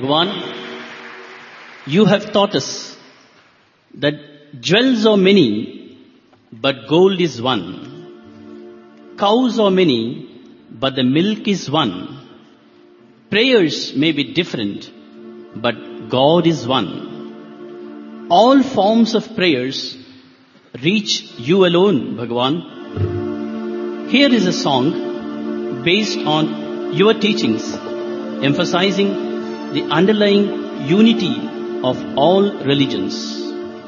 Bhagavan, you have taught us that jewels are many, but gold is one. Cows are many, but the milk is one. Prayers may be different, but God is one. All forms of prayers reach you alone, Bhagavan. Here is a song based on your teachings, emphasizing the underlying unity of all religions.